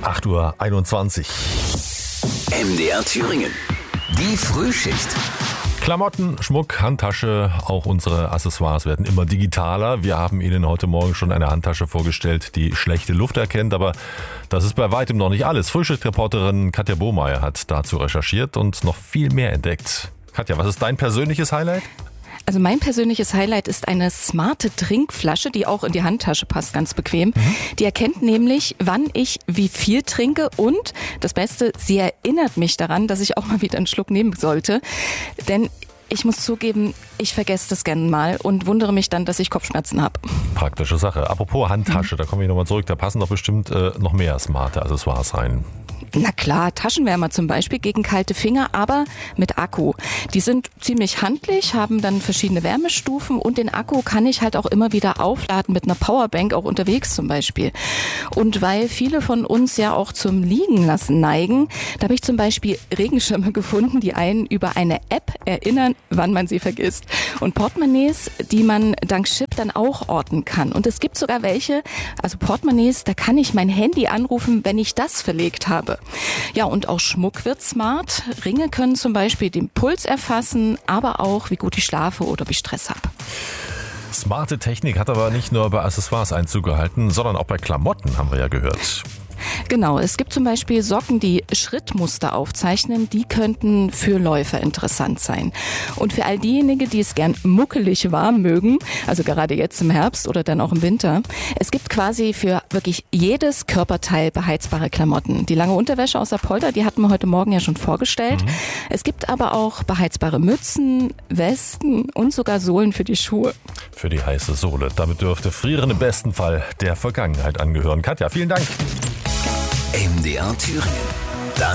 8:21 Uhr. MDR Thüringen. Die Frühschicht. Klamotten, Schmuck, Handtasche, auch unsere Accessoires werden immer digitaler. Wir haben Ihnen heute Morgen schon eine Handtasche vorgestellt, die schlechte Luft erkennt, aber das ist bei weitem noch nicht alles. Frühschicht-Reporterin Katja Bohmeier hat dazu recherchiert und noch viel mehr entdeckt. Katja, was ist dein persönliches Highlight? Also mein persönliches Highlight ist eine smarte Trinkflasche, die auch in die Handtasche passt, ganz bequem. Die erkennt nämlich, wann ich wie viel trinke und das Beste, sie erinnert mich daran, dass ich auch mal wieder einen Schluck nehmen sollte. Denn ich muss zugeben, ich vergesse das gerne mal und wundere mich dann, dass ich Kopfschmerzen habe. Praktische Sache. Apropos Handtasche, da komme ich nochmal zurück. Da passen doch bestimmt noch mehr smarte Accessoires rein. Na klar, Taschenwärmer zum Beispiel gegen kalte Finger, aber mit Akku. Die sind ziemlich handlich, haben dann verschiedene Wärmestufen und den Akku kann ich halt auch immer wieder aufladen mit einer Powerbank, auch unterwegs zum Beispiel. Und weil viele von uns ja auch zum Liegenlassen neigen, da habe ich zum Beispiel Regenschirme gefunden, die einen über eine App erinnern, wann man sie vergisst. Und Portemonnaies, die man dank Chip dann auch orten kann. Und es gibt sogar welche, also Portemonnaies, da kann ich mein Handy anrufen, wenn ich das verlegt habe. Ja, und auch Schmuck wird smart. Ringe können zum Beispiel den Puls erfassen, aber auch, wie gut ich schlafe oder ob ich Stress habe. Smarte Technik hat aber nicht nur bei Accessoires Einzug gehalten, sondern auch bei Klamotten, haben wir ja gehört. Genau, es gibt zum Beispiel Socken, die Schrittmuster aufzeichnen, die könnten für Läufer interessant sein. Und für all diejenigen, die es gern muckelig warm mögen, also gerade jetzt im Herbst oder dann auch im Winter, es gibt quasi für wirklich jedes Körperteil beheizbare Klamotten. Die lange Unterwäsche aus Apolda, die hatten wir heute Morgen ja schon vorgestellt. Es gibt aber auch beheizbare Mützen, Westen und sogar Sohlen für die Schuhe. Für die heiße Sohle. Damit dürfte Frieren im besten Fall der Vergangenheit angehören. Katja, vielen Dank. MDR Thüringen.